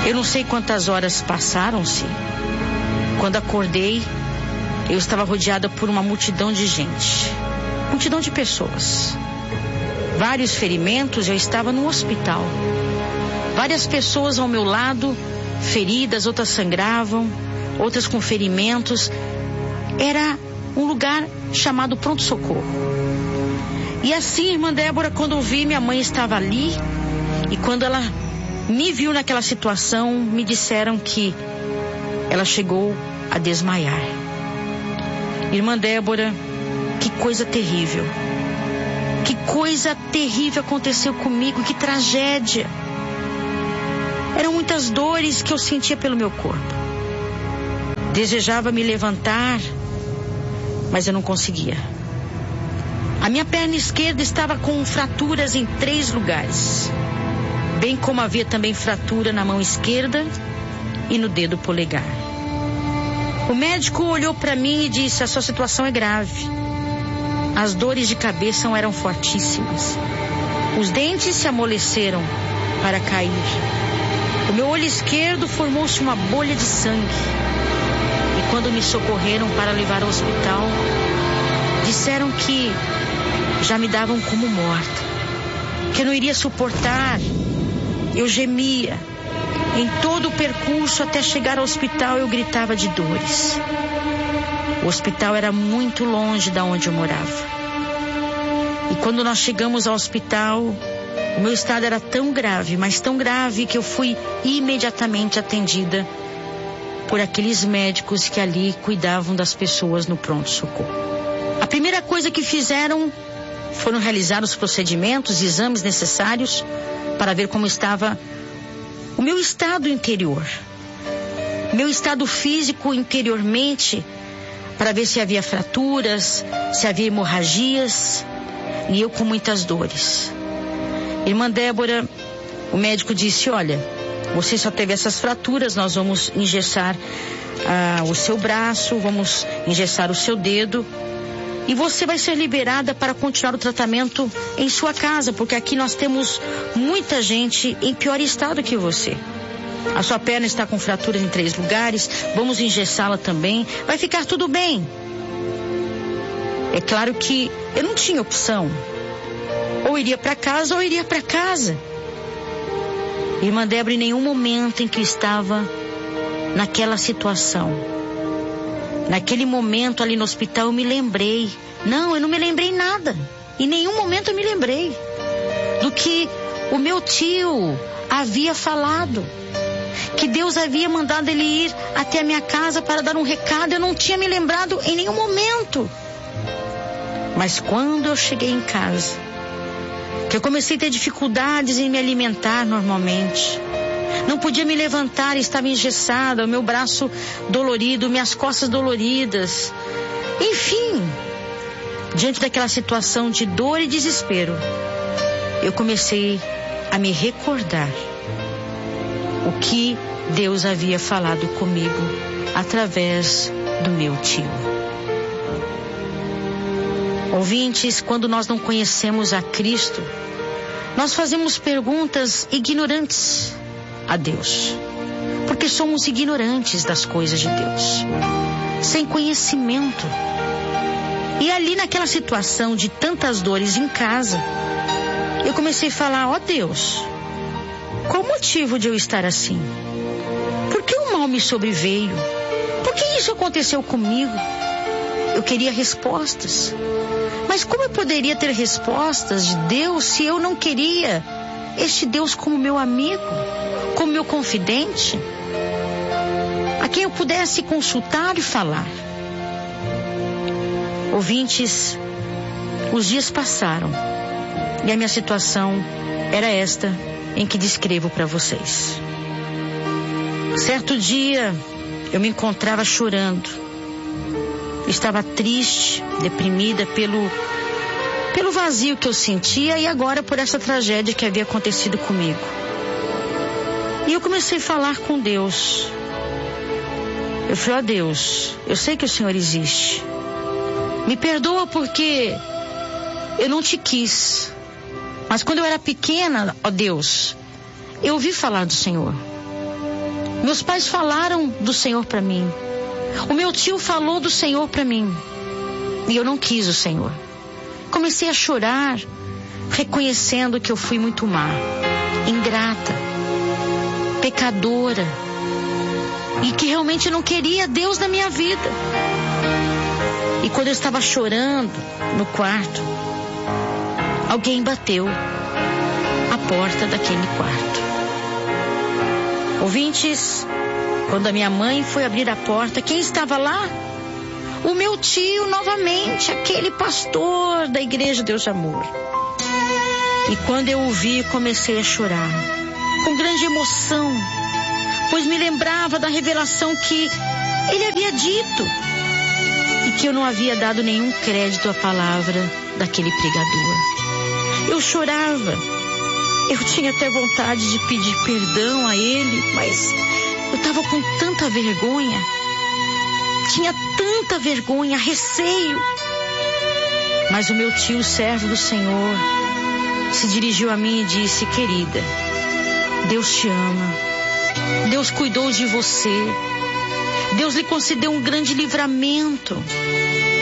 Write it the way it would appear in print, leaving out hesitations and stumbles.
Eu não sei quantas horas passaram-se. Quando acordei, eu estava rodeada por uma multidão de gente. Multidão de pessoas. Vários ferimentos, eu estava no hospital. Várias pessoas ao meu lado, feridas, outras sangravam, outras com ferimentos. Era um lugar chamado pronto-socorro. E assim, irmã Débora, quando eu vi, minha mãe estava ali. E quando ela me viu naquela situação, me disseram que ela chegou a desmaiar. Irmã Débora, que coisa terrível. Que coisa terrível aconteceu comigo, que tragédia. Eram muitas dores que eu sentia pelo meu corpo. Desejava me levantar, mas eu não conseguia. A minha perna esquerda estava com fraturas em 3 lugares. Bem como havia também fratura na mão esquerda e no dedo polegar. O médico olhou para mim e disse: a sua situação é grave. As dores de cabeça eram fortíssimas. Os dentes se amoleceram para cair. O meu olho esquerdo formou-se uma bolha de sangue. E quando me socorreram para levar ao hospital, disseram que já me davam como morta, que eu não iria suportar. Eu gemia. Em todo o percurso até chegar ao hospital eu gritava de dores. O hospital era muito longe da onde eu morava. E quando nós chegamos ao hospital, o meu estado era tão grave, mas tão grave, que eu fui imediatamente atendida por aqueles médicos que ali cuidavam das pessoas no pronto-socorro. A primeira coisa que fizeram foram realizar os procedimentos, exames necessários para ver como estava o meu estado interior, meu estado físico interiormente, para ver se havia fraturas, se havia hemorragias, e eu com muitas dores. Irmã Débora, o médico disse: olha, você só teve essas fraturas, nós vamos engessar o seu braço, vamos engessar o seu dedo, e você vai ser liberada para continuar o tratamento em sua casa, porque aqui nós temos muita gente em pior estado que você. A sua perna está com fraturas em 3 lugares, vamos engessá-la também, vai ficar tudo bem. É claro que eu não tinha opção. Ou iria para casa ou iria para casa. Irmã Débora, em nenhum momento em que eu estava naquela situação, naquele momento ali no hospital, eu me lembrei. Não, eu não me lembrei nada. Em nenhum momento eu me lembrei do que o meu tio havia falado, que Deus havia mandado ele ir até a minha casa para dar um recado. Eu não tinha me lembrado em nenhum momento. Mas quando eu cheguei em casa, que eu comecei a ter dificuldades em me alimentar normalmente, não podia me levantar, estava engessada, o meu braço dolorido, minhas costas doloridas. Enfim, diante daquela situação de dor e desespero, eu comecei a me recordar o que Deus havia falado comigo através do meu tio. Ouvintes, quando nós não conhecemos a Cristo, nós fazemos perguntas ignorantes a Deus, porque somos ignorantes das coisas de Deus, sem conhecimento. E ali naquela situação de tantas dores em casa, eu comecei a falar: ó Deus, qual o motivo de eu estar assim? Por que o mal me sobreveio? Por que isso aconteceu comigo? Eu queria respostas. Mas como eu poderia ter respostas de Deus se eu não queria este Deus como meu amigo, como meu confidente, a quem eu pudesse consultar e falar? Ouvintes, os dias passaram e a minha situação era esta em que descrevo para vocês. Certo dia eu me encontrava chorando. Estava triste, deprimida pelo vazio que eu sentia e agora por essa tragédia que havia acontecido comigo. E eu comecei a falar com Deus. Eu falei: ó Deus, eu sei que o Senhor existe. Me perdoa porque eu não te quis. Mas quando eu era pequena, ó Deus, eu ouvi falar do Senhor. Meus pais falaram do Senhor para mim. O meu tio falou do Senhor para mim. E eu não quis o Senhor. Comecei a chorar, reconhecendo que eu fui muito má, ingrata, pecadora, e que realmente não queria Deus na minha vida. E quando eu estava chorando no quarto, alguém bateu a porta daquele quarto. Ouvintes, quando a minha mãe foi abrir a porta, quem estava lá? O meu tio novamente, aquele pastor da Igreja Deus de Amor. E quando eu o vi, comecei a chorar, com grande emoção, pois me lembrava da revelação que ele havia dito, e que eu não havia dado nenhum crédito à palavra daquele pregador. Eu chorava, eu tinha até vontade de pedir perdão a ele, mas eu estava com tanta vergonha, tinha tanta vergonha, receio. Mas o meu tio, servo do Senhor, se dirigiu a mim e disse: querida, Deus te ama, Deus cuidou de você, Deus lhe concedeu um grande livramento.